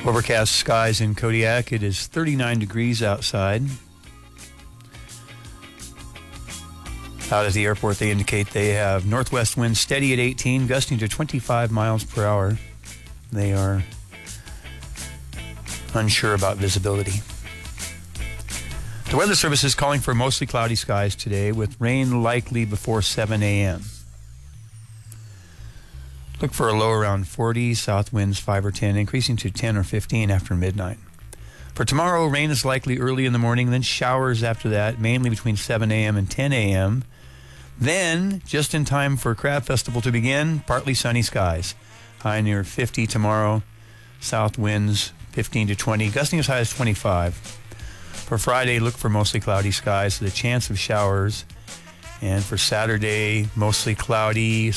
Overcast skies in Kodiak. It is 39 degrees outside. Out at the airport, they indicate they have northwest winds steady at 18, gusting to 25 miles per hour. They are unsure about visibility. The Weather Service is calling for mostly cloudy skies today with rain likely before 7 a.m. Look for a low around 40, south winds 5 or 10, increasing to 10 or 15 after midnight. For tomorrow, rain is likely early in the morning, then showers after that, mainly between 7 a.m. and 10 a.m. Then, just in time for Crab Festival to begin, partly sunny skies. High near 50 tomorrow, south winds 15 to 20, gusting as high as 25. For Friday, look for mostly cloudy skies with a chance of showers. And for Saturday, mostly cloudy,